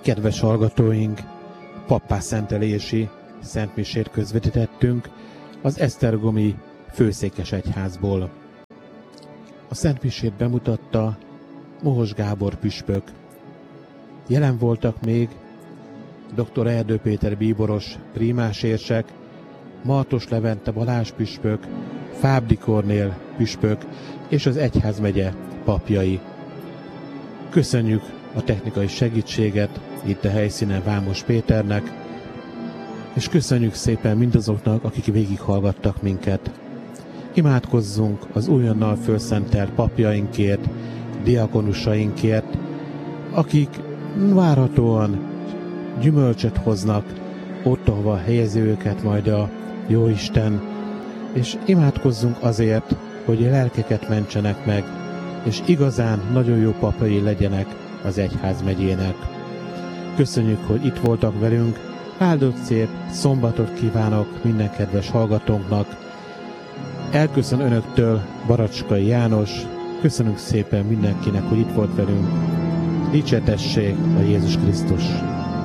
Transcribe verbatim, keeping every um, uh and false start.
Kedves hallgatóink, pappászentelési szentmisét közvetítettünk az esztergomi főszékesegyházból. A szentmisét bemutatta Mohos Gábor püspök. Jelen voltak még dr. Erdő Péter bíboros prímásérsek, Martos Levente Balázs püspök, Fábri Kornél püspök és az egyházmegye papjai. Köszönjük a technikai segítséget itt a helyszínen Vámos Péternek, és köszönjük szépen mindazoknak, akik végighallgattak minket. Imádkozzunk az újonnan fölszentelt papjainkért, diakonusainkért, akik várhatóan gyümölcsöt hoznak, ott, ahova helyezi őket majd a Jóisten, és imádkozzunk azért, hogy a lelkeket mentsenek meg, és igazán nagyon jó papai legyenek az egyházmegyének. Köszönjük, hogy itt voltak velünk, áldott szép szombatot kívánok minden kedves hallgatónknak. Elköszön önöktől Baracskai János, köszönünk szépen mindenkinek, hogy itt volt velünk. Dicséretesség a Jézus Krisztus!